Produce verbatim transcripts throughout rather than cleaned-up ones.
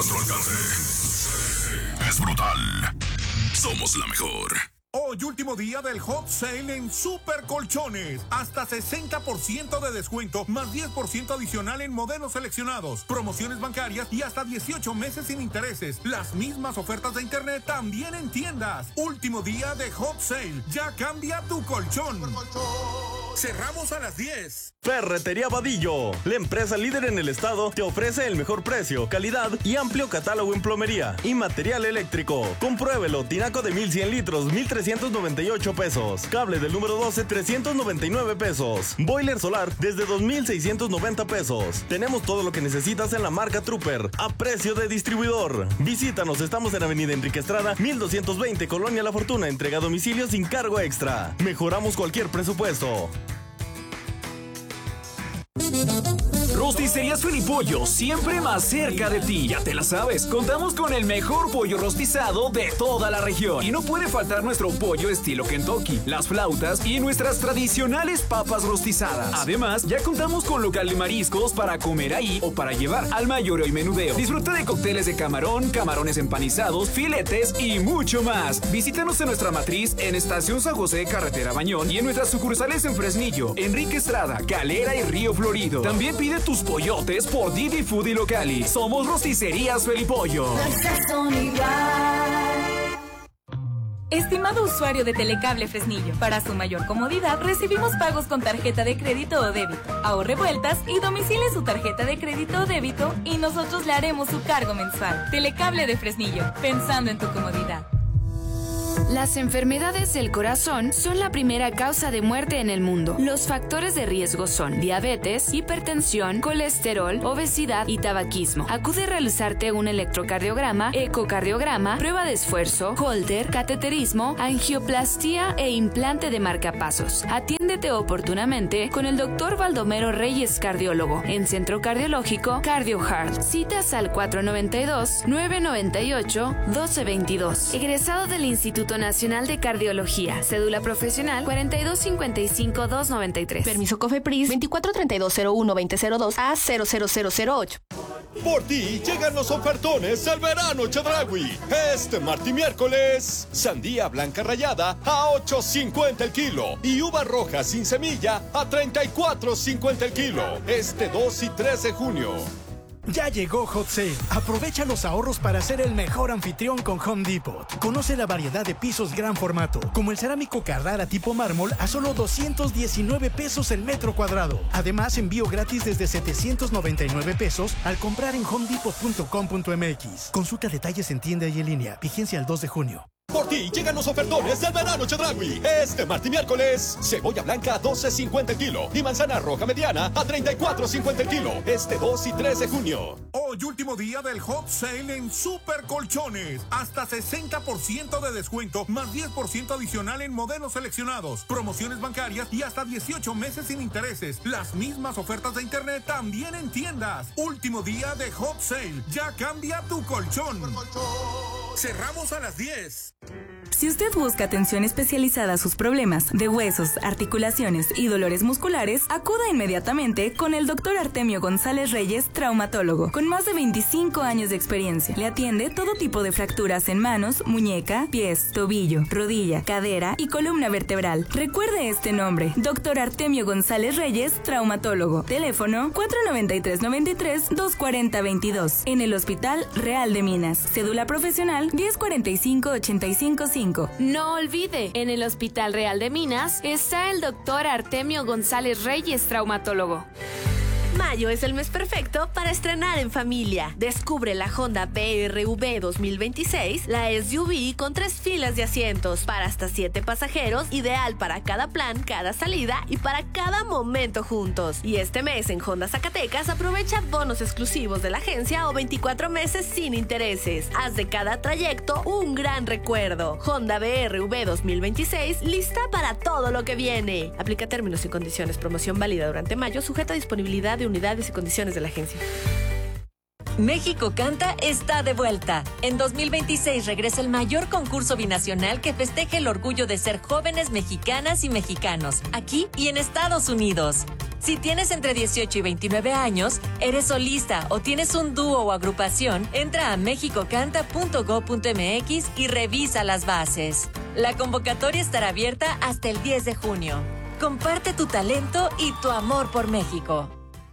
Nuestro alcance es brutal. Somos la mejor. Hoy último día del Hot Sale en Super Colchones. Hasta sesenta por ciento de descuento, más diez por ciento adicional en modelos seleccionados, promociones bancarias y hasta dieciocho meses sin intereses. Las mismas ofertas de internet también en tiendas. Último día de Hot Sale. Ya cambia tu colchón. Cerramos a las diez. Ferretería Vadillo, la empresa líder en el estado, te ofrece el mejor precio, calidad y amplio catálogo en plomería y material eléctrico. Compruébelo, tinaco de mil cien litros, mil trescientos noventa y ocho pesos. Cable del número doce, trescientos noventa y nueve pesos. Boiler solar desde dos mil seiscientos noventa pesos. Tenemos todo lo que necesitas en la marca Trooper, a precio de distribuidor. Visítanos, estamos en Avenida Enrique Estrada, mil doscientos veinte, Colonia La Fortuna, entrega a domicilio sin cargo extra. Mejoramos cualquier presupuesto. Rosticerías Felipollo, siempre más cerca de ti. Ya te la sabes, contamos con el mejor pollo rostizado de toda la región. Y no puede faltar nuestro pollo estilo Kentucky, las flautas y nuestras tradicionales papas rostizadas. Además, ya contamos con local de mariscos para comer ahí o para llevar al mayoreo y menudeo. Disfruta de cócteles de camarón, camarones empanizados, filetes y mucho más. Visítanos en nuestra matriz en Estación San José, Carretera Bañón, y en nuestras sucursales en Fresnillo, Enrique Estrada, Calera y Río Florido. También pide tus pollotes por Didi Food y Locali. Somos Rosticerías Felipollo. Estimado usuario de Telecable Fresnillo, para su mayor comodidad recibimos pagos con tarjeta de crédito o débito. Ahorre vueltas y domicile su tarjeta de crédito o débito y nosotros le haremos su cargo mensual. Telecable de Fresnillo, pensando en tu comodidad. Las enfermedades del corazón son la primera causa de muerte en el mundo. Los factores de riesgo son diabetes, hipertensión, colesterol, obesidad y tabaquismo. Acude a realizarte un electrocardiograma, ecocardiograma, prueba de esfuerzo, Holter, cateterismo, angioplastía e implante de marcapasos. Atiéndete oportunamente con el doctor Baldomero Reyes, cardiólogo, en Centro Cardiológico CardioHeart. Citas al cuatro nueve dos, nueve nueve ocho, uno dos dos dos. Egresado del Instituto Nacional de Cardiología. Cédula profesional cuarenta y dos cincuenta y cinco, doscientos noventa y tres. Permiso COFEPRIS veinticuatro treinta y dos cero uno veinte cero dos a cero cero cero cero ocho. Por ti llegan los ofertones del verano Chedraui. Este martes y miércoles, sandía blanca rallada a ocho cincuenta el kilo y uva roja sin semilla a treinta y cuatro cincuenta el kilo. Este dos y tres de junio. Ya llegó Hot Sale. Aprovecha los ahorros para ser el mejor anfitrión con Home Depot. Conoce la variedad de pisos gran formato, como el cerámico Carrara tipo mármol a solo doscientos diecinueve pesos el metro cuadrado. Además, envío gratis desde setecientos noventa y nueve pesos al comprar en home depot punto com punto m x. Consulta detalles en tienda y en línea. Vigencia el dos de junio. Por ti llegan los ofertones del verano Chedraui. Este martes y miércoles, cebolla blanca a doce cincuenta el kilo y manzana roja mediana a treinta y cuatro cincuenta el kilo. Este dos y tres de junio. Hoy último día del Hot Sale en Super Colchones. Hasta sesenta por ciento de descuento, más diez por ciento adicional en modelos seleccionados, promociones bancarias y hasta dieciocho meses sin intereses. Las mismas ofertas de internet también en tiendas. Último día de Hot Sale. Ya cambia tu colchón. Cerramos a las diez. Si usted busca atención especializada a sus problemas de huesos, articulaciones y dolores musculares, acuda inmediatamente con el doctor Artemio González Reyes, traumatólogo, con más de veinticinco años de experiencia. Le atiende todo tipo de fracturas en manos, muñeca, pies, tobillo, rodilla, cadera y columna vertebral. Recuerde este nombre, doctor Artemio González Reyes, traumatólogo. Teléfono cuatro nueve tres nueve tres, dos cuatro cero dos dos. En el Hospital Real de Minas. Cédula profesional diez cuarenta y cinco ochenta y cinco cinco. No olvide, en el Hospital Real de Minas está el doctor Artemio González Reyes, traumatólogo. Mayo es el mes perfecto para estrenar en familia. Descubre la Honda B R V dos mil veintiséis, la S U V con tres filas de asientos para hasta siete pasajeros, ideal para cada plan, cada salida y para cada momento juntos. Y este mes en Honda Zacatecas aprovecha bonos exclusivos de la agencia o veinticuatro meses sin intereses. Haz de cada trayecto un gran recuerdo. Honda B R V dos mil veintiséis, lista para todo lo que viene. Aplica términos y condiciones. Promoción válida durante mayo, sujeta a disponibilidad de unidades y condiciones de la agencia. México Canta está de vuelta. En dos mil veintiséis regresa el mayor concurso binacional que festeja el orgullo de ser jóvenes mexicanas y mexicanos, aquí y en Estados Unidos. Si tienes entre dieciocho y veintinueve años, eres solista o tienes un dúo o agrupación, entra a mexicocanta punto gob punto mx y revisa las bases. La convocatoria estará abierta hasta el diez de junio. Comparte tu talento y tu amor por México.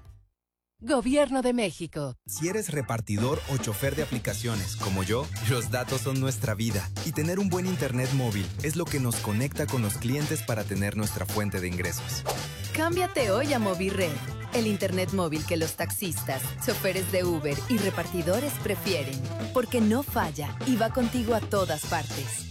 Gobierno de México. Si eres repartidor o chofer de aplicaciones, como yo, los datos son nuestra vida. Y tener un buen internet móvil es lo que nos conecta con los clientes para tener nuestra fuente de ingresos. Cámbiate hoy a Movirred, el internet móvil que los taxistas, choferes de Uber y repartidores prefieren, porque no falla y va contigo a todas partes.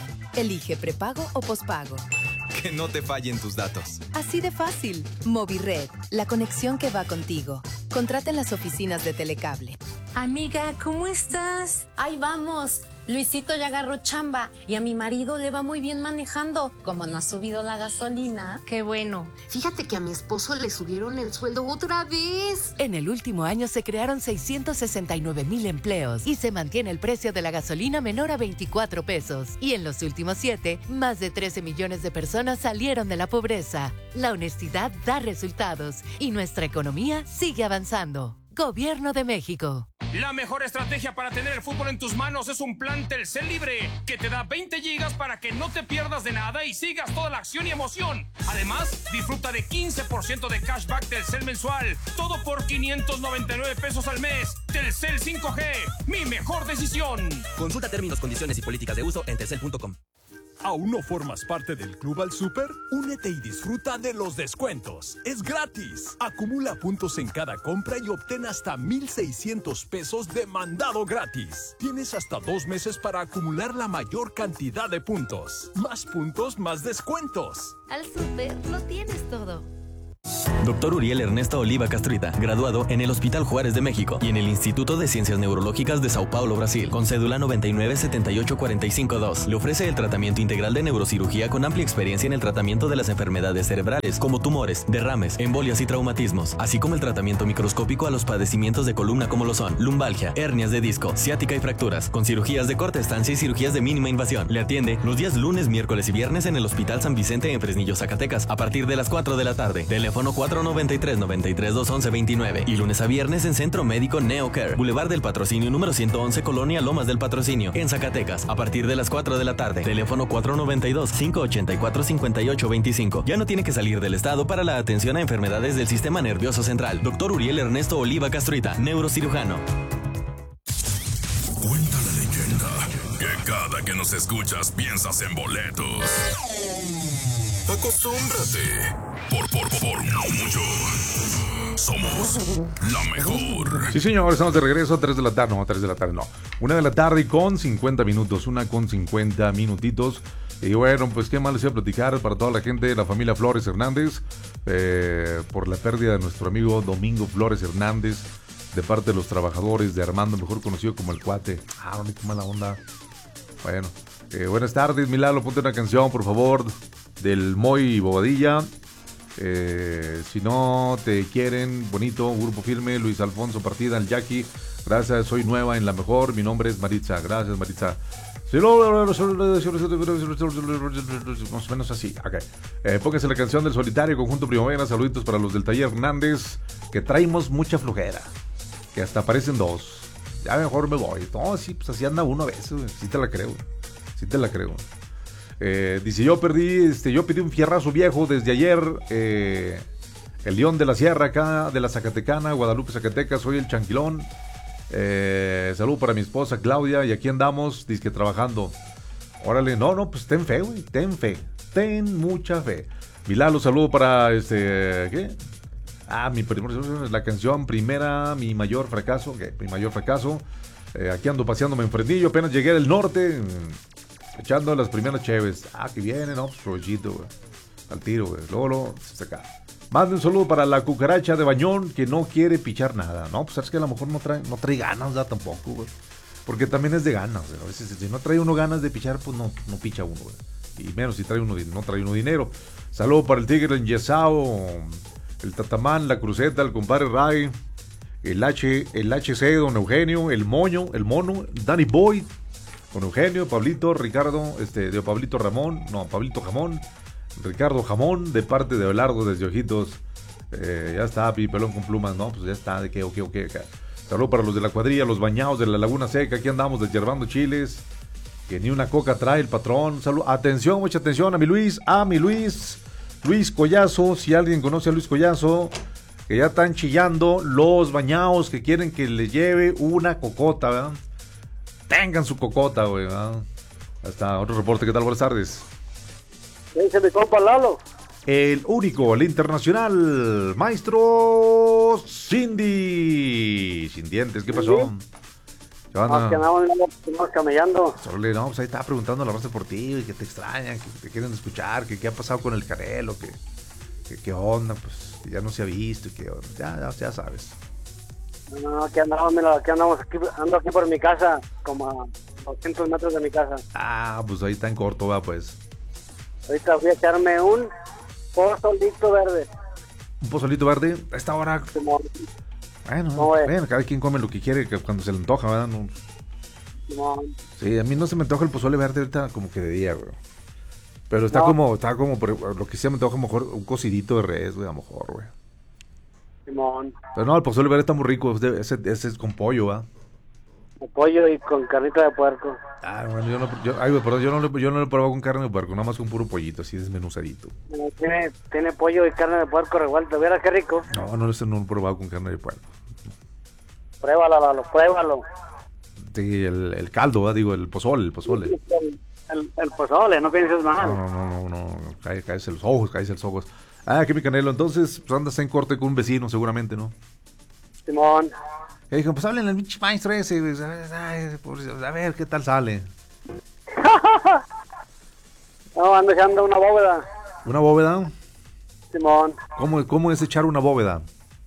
Elige prepago o pospago. Que no te fallen tus datos. Así de fácil. Movirred, la conexión que va contigo. Contrata en las oficinas de Telecable. Amiga, ¿cómo estás? Ahí vamos. Luisito ya agarró chamba y a mi marido le va muy bien manejando. Como no ha subido la gasolina. Qué bueno. Fíjate que a mi esposo le subieron el sueldo otra vez. En el último año se crearon seiscientos sesenta y nueve mil empleos y se mantiene el precio de la gasolina menor a veinticuatro pesos. Y en los últimos siete, más de trece millones de personas salieron de la pobreza. La honestidad da resultados y nuestra economía sigue avanzando. Gobierno de México. La mejor estrategia para tener el fútbol en tus manos es un plan Telcel Libre que te da veinte gigas para que no te pierdas de nada y sigas toda la acción y emoción. Además, disfruta de quince por ciento de cashback Telcel mensual. Todo por quinientos noventa y nueve pesos al mes. Telcel cinco G, mi mejor decisión. Consulta términos, condiciones y políticas de uso en telcel punto com. ¿Aún no formas parte del Club al Súper? Únete y disfruta de los descuentos. ¡Es gratis! Acumula puntos en cada compra y obtén hasta mil seiscientos pesos de mandado gratis. Tienes hasta dos meses para acumular la mayor cantidad de puntos. Más puntos, más descuentos. Al Súper lo tienes todo. Doctor Uriel Ernesto Oliva Castruita, graduado en el Hospital Juárez de México y en el Instituto de Ciencias Neurológicas de Sao Paulo, Brasil, con cédula noventa y nueve setenta y ocho cuarenta y cinco dos. Le ofrece el tratamiento integral de neurocirugía con amplia experiencia en el tratamiento de las enfermedades cerebrales, como tumores, derrames, embolias y traumatismos, así como el tratamiento microscópico a los padecimientos de columna como lo son lumbalgia, hernias de disco, ciática y fracturas, con cirugías de corta estancia y cirugías de mínima invasión. Le atiende los días lunes, miércoles y viernes en el Hospital San Vicente en Fresnillo, Zacatecas, a partir de las cuatro de la tarde. Teléfono cuatro noventa y tres, noventa y tres, dos once, veintinueve y lunes a viernes en Centro Médico NeoCare, Boulevard del Patrocinio número ciento once, Colonia Lomas del Patrocinio, en Zacatecas, a partir de las cuatro de la tarde. Teléfono cuatro noventa y dos, cinco ochenta y cuatro, cincuenta y ocho veinticinco. Ya no tiene que salir del estado para la atención a enfermedades del sistema nervioso central. Doctor Uriel Ernesto Oliva Castruita, neurocirujano. Cuenta la leyenda que cada que nos escuchas piensas en boletos. Acostúmbrate. Por, por, por mucho. Somos la mejor. Sí, señor, estamos de regreso a tres de la tarde. No, a tres de la tarde, no. Una de la tarde y con cincuenta minutos. Una con cincuenta minutitos. Y bueno, pues qué más les iba a platicar para toda la gente de la familia Flores Hernández. Eh, por la pérdida de nuestro amigo Domingo Flores Hernández. De parte de los trabajadores de Armando, mejor conocido como El Cuate. Ah, no, qué mala onda. Bueno, eh, buenas tardes, Milalo. Ponte una canción, por favor. Del Moy Bobadilla. Eh, si no te quieren, bonito, Grupo Firme, Luis Alfonso Partida, el Jackie. Gracias, soy nueva en la mejor. Mi nombre es Maritza. Gracias, Maritza. Más o menos así. Okay. Eh, póngase la canción del Solitario, Conjunto Primavera. Saluditos para los del Taller Hernández, que traemos mucha flojera. Que hasta aparecen dos. Ya mejor me voy. No, sí, pues así anda uno a veces. Sí te la creo. Sí te la creo. Eh, dice, yo perdí, este, yo pedí un fierrazo viejo desde ayer, eh, el León de la Sierra acá, de la Zacatecana, Guadalupe, Zacatecas, soy el Chanquilón. Eh, saludo para mi esposa Claudia, y aquí andamos, dice que trabajando. Órale, no, no, pues ten fe, güey, ten fe, ten mucha fe. Milalo, saludo para este, ¿qué? Ah, mi la canción primera, mi mayor fracaso, okay, mi mayor fracaso. Eh, aquí ando paseándome en Fresnillo, apenas llegué del norte. Echando las primeras cheves. Ah, que viene, no, pues provechito, güey. Al tiro, güey. Luego, luego, se saca. Mande un saludo para la cucaracha de Bañón, que no quiere pichar nada. No, pues sabes que a lo mejor no trae, no trae ganas, ¿verdad? Tampoco, güey. Porque también es de ganas, güey. A veces, si no trae uno ganas de pichar, pues no, no picha uno, güey. Y menos si trae uno, no trae uno dinero. Saludo para el Tigre Enyesao, el Tatamán, la Cruceta, el compadre Ray, el H, el H C, don Eugenio, el Moño, el Mono, Danny Boy, con Eugenio, Pablito, Ricardo, este, de Pablito Ramón, no, Pablito Jamón, Ricardo Jamón, de parte de Belardo desde Ojitos. Eh, ya está, Pi Pelón con plumas, ¿no? Pues ya está, de qué, o qué, o qué. Saludos para los de la cuadrilla, los bañados de la Laguna Seca. Aquí andamos desyerbando chiles. Que ni una coca trae el patrón. Salud. Atención, mucha atención a mi Luis. A mi Luis. Luis Collazo. Si alguien conoce a Luis Collazo. Que ya están chillando los bañados que quieren que les lleve una cocota, ¿verdad? Tengan su cocota, güey, ¿verdad? Hasta otro reporte. ¿Qué tal? Buenas tardes. ¿Qué dice mi compa Lalo? El único, el internacional, maestro Cindy. Sin dientes, ¿qué pasó? ¿Qué onda? Más que andamos, andamos camellando. Sole, no, pues ahí estaba preguntando la raza por ti, y que te extrañan, que te quieren escuchar, que qué ha pasado con el Canelo, que, que qué onda, pues ya no se ha visto, que ya, ya, ya sabes. No, no, aquí andamos, mira, aquí andamos, aquí, ando aquí por mi casa, como a doscientos metros de mi casa. Ah, pues ahí está en corto, va, pues. Ahorita voy a echarme un pozolito verde. Un pozolito verde, a esta hora. Como, bueno, no, bueno, cada quien come lo que quiere, que cuando se le antoja, ¿verdad? No. No. Sí, a mí no se me antoja el pozole verde ahorita como que de día, güey. Pero está No. como, está como, por- lo que sí me antoja a lo mejor un cocidito de res, güey, a lo mejor, güey. Simón, Pero no, el pozole verde está muy rico, ese, ese, ese es con pollo, ¿va? con pollo y con carnita de puerco. Ah, bueno, yo no, yo, ay, güey, perdón, yo no, lo- yo no lo he probado con carne de puerco, nada más con puro pollito, así desmenuzadito. Eh, Tiene, tiene pollo y carne de puerco revuelto, ¿vieras qué rico? No, no, ese no lo he probado con carne de puerco. Pruébalo, Lalo, pruébalo. Sí, el, el caldo, ¿va? Digo, el pozole, el pozole. El, el, el pozole, no pienses mal. No, no, no, no, no, cae, caes los ojos, caes los ojos. Ah, aquí mi Canelo, entonces pues, andas en corte con un vecino seguramente, ¿no? Simón, Y dijo, pues hablen al pinche maestro ese, güey. Ay, pues, a ver qué tal sale. no, ando echando una bóveda. ¿Una bóveda? Simón, ¿Cómo, cómo es echar una bóveda?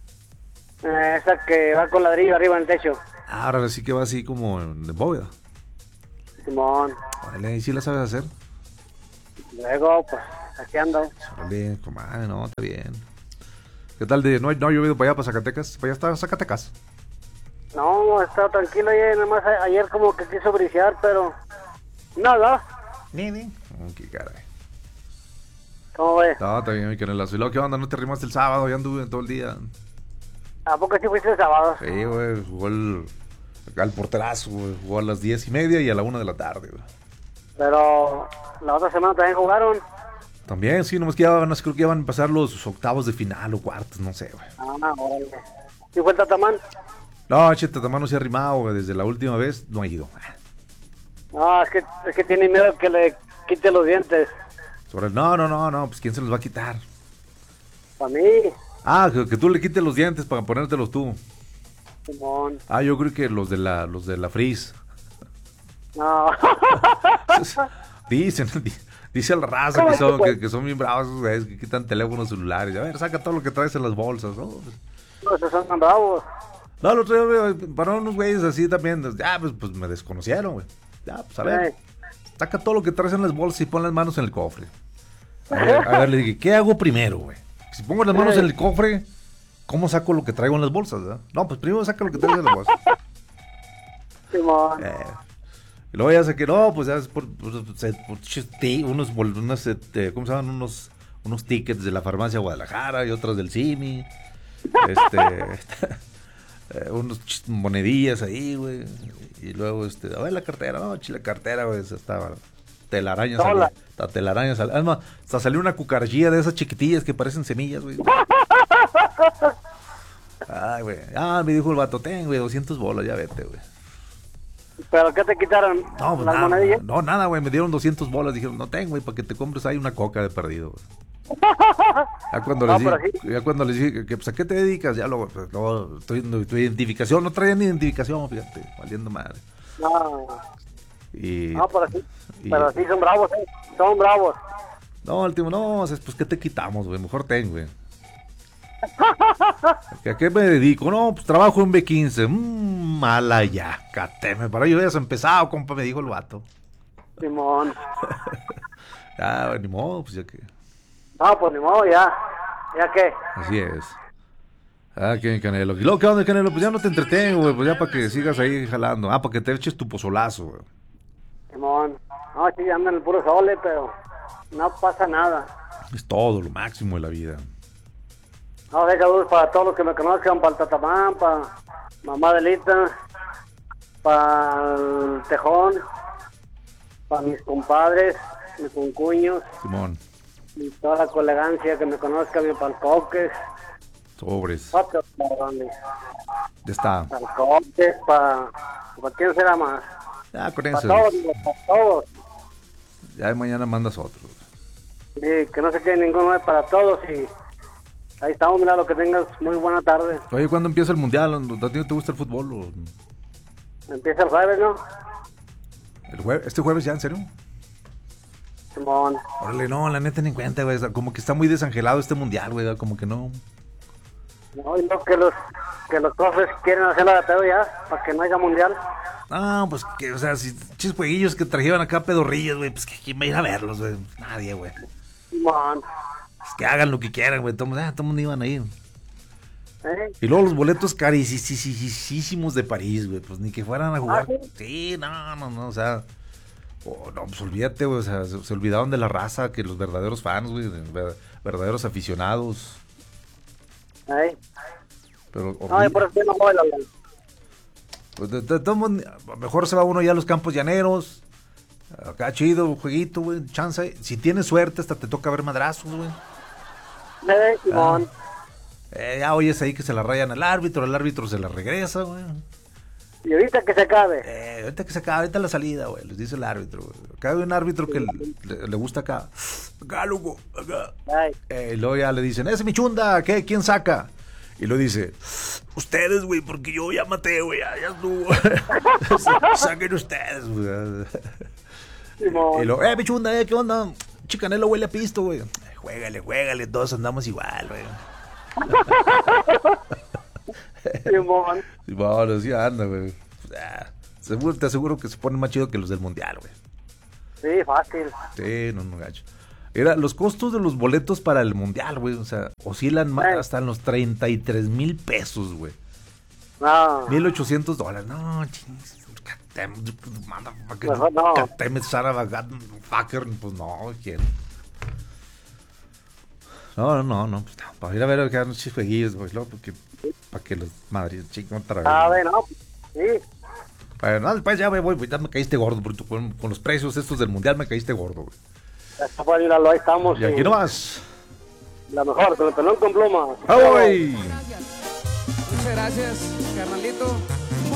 eh, esa que va con ladrillo arriba en el techo. Ah, ahora sí que va así como de bóveda. Simón, Vale, ¿y sí la sabes hacer? luego, pues, aquí ando. Vale, comadre, no, está bien. ¿Qué tal de, no, no ha llovido para allá, para Zacatecas? Para allá está Zacatecas. No, he estado tranquilo ayer, nada más a- ayer como que quiso brisear, pero nada. Ni, ni. Oh, qué caray. ¿Cómo ves? No, está bien, mi Canelazo. ¿Y luego qué onda? ¿No te arrimaste el sábado? Ya anduve todo el día. ¿A poco sí fuiste el sábado? Sí, güey, jugó el, acá el porterazo, güey. Jugó a las diez y media y a la una de la tarde, güey. Pero la otra semana también jugaron. También, sí, nomás que ya van, creo que ya van a pasar los octavos de final o cuartos, no sé, güey. Ah, órale. ¿Sí fue el Tatamán? No, che, Tatamán no se ha arrimado, güey. Desde la última vez no ha ido. No, es que, es que tiene miedo que le quite los dientes. Sobre el, no, no, no, no, pues ¿quién se los va a quitar? Para mí, Ah, que, que tú le quites los dientes para ponértelos tú. Simón. Ah, yo creo que los de la, los de la Frizz. No. Dicen, di- dice el raza ¿Cómo que es que son, pues? que, que son bien bravos esos güeyes, que quitan teléfonos celulares. A ver, saca todo lo que traes en las bolsas, ¿no? No, esos son tan bravos. No, el otro día güey, pararon unos güeyes así también. Ya, pues, pues me desconocieron, güey. Ya, pues a ver. Saca todo lo que traes en las bolsas y pon las manos en el cofre. A ver, a ver, le dije, ¿qué hago primero, güey? Si pongo las manos en el cofre, ¿cómo saco lo que traigo en las bolsas, verdad? No, pues primero saca lo que traigo en las bolsas. Simón. Eh, y luego ya saqué, no, pues ya es por, por- por- se- por ch- ti- unos, bol- unas, este, ¿cómo se llaman? Unos, unos tickets de la farmacia Guadalajara y otros del CIMI. Este, eh, unos ch- monedillas ahí, güey. Y luego, este, a ver la cartera, no, chile cartera, güey, esa estaba telaraña Sola. salió. La telaraña salió. Además, hasta salió una cucarachilla de esas chiquitillas que parecen semillas, güey. Ay, güey. Ah, me dijo el vato, ten, güey, doscientas bolas, ya vete, güey. ¿Pero qué te quitaron? No, pues ¿Las nada, monedillas? no, nada, güey, me dieron doscientas bolas. Dijeron, no tengo, güey, para que te compres ahí una coca de perdido, güey. Ya cuando, No, les pero dije, ya cuando les dije que, que, pues, ¿a qué te dedicas? Ya luego, pues, no, tu, tu identificación, no traían ni identificación, fíjate, valiendo madre. No, Y, no, pero sí, y- pero sí son bravos, ¿eh? Son bravos. no, el último, no, pues, ¿qué te quitamos, güey? Mejor ten, güey. ¿A qué me dedico? No, pues trabajo en B quince. Mmm, mala ya, cateme. Para yo habías empezado, compa, me dijo el vato. Simón. Ah, ni modo, pues ya que. No, pues ni modo, ya. ¿Ya qué? Así es. Ah, qué Canelo. Y luego, ¿qué onda, Canelo? Pues ya no te entretengo, güey. Pues ya para que sigas ahí jalando. Ah, para que te eches tu pozolazo, güey. Simón. No, sí, anda en el puro sole, pero no pasa nada. Es todo lo máximo de la vida. No, de saludos para todos los que me conozcan, para el Tatamán, para Mamá Delita, para el Tejón, para mis compadres, mis concuños, Simón, y toda la colegancia que me conozca, mi Palcoques. sobres. Para dónde. Ya está. Palcoques, para... ¿Para quién será más? Ya con Para eso. todos, digo, para todos. Ya mañana mandas otro. Sí, que no se quede ninguno, es para todos y ahí estamos, mira, lo que tengas, muy buena tarde. Oye, ¿cuándo empieza el mundial? ¿A ti no te gusta el fútbol? O... Empieza el jueves, ¿no? ¿El jue... ¿Este jueves ya, en serio? Simón. Órale, no, la neta ni en cuenta, güey. Como que está muy desangelado este mundial, güey. Como que no. No, y no, que los, que los profes quieren hacer la batalla ya, para que no haya mundial. No, pues que, o sea, si chis jueguillos que trajeron acá pedorrillos, güey, pues que quién va a ir a verlos, güey. Nadie, güey. Simón. Pues que hagan lo que quieran, güey. Todos ah, todo mundo iban a ir. ¿Eh? Y luego los boletos carísimos de París, güey. Pues ni que fueran a jugar. Ah, ¿sí? Sí, no, no, no, o sea. Oh, no, pues olvídate, güey. O sea, se, se olvidaron de la raza, que los verdaderos fans, güey. Ver, verdaderos aficionados. ¿Eh? Pero, No, y por eso no voy a la... Pues de, de, de, de, mejor se va uno ya a los campos llaneros. Acá chido, jueguito, güey, chance. Si tienes suerte, hasta te toca ver madrazos, güey. Eh, Simón. Ah, eh, ya oyes ahí que se la rayan al árbitro, el árbitro se la regresa, güey. Y ahorita que se acabe. Eh, ahorita que se acabe, ahorita la salida, güey, les dice el árbitro, güey. Acá hay un árbitro que le, le, le gusta acá. Acá, loco, acá. Eh, y luego ya le dicen, ¡ese es mi chunda! ¿Qué? ¿Quién saca? Y lo dice, ustedes, güey, porque yo ya maté, güey, ya, ya estuvo. Saquen ustedes, güey. Y luego, eh, bichunda, eh, ¿qué onda? Chicanelo huele a pisto, güey. Juégale, juégale, todos andamos igual, güey. Simón. Simón, así anda, güey. Ah, seguro, te aseguro que se ponen más chido que los del mundial, güey. Sí, fácil. Sí, no, no, gacho. Era, los costos de los boletos para el mundial, güey, o sea, oscilan más, hasta en los treinta y tres mil pesos, güey. No. mil ochocientos dólares. No, chingos. Mejor no. Pues no, ¿quién? No, no, no, no. Pues, no, para ir a ver acá unos chispeguillos, güey, ¿no? Porque, para que los madres, chicos, otra vez. A ver, no, sí. Bueno, después ya, güey, güey, ya me caíste gordo, porque con, con los precios estos del mundial me caíste gordo, güey. Está para ir a lo, ahí estamos. Y aquí nomás. La mejor, con el pelón con pluma. ¡Ay! Muchas gracias, carnalito.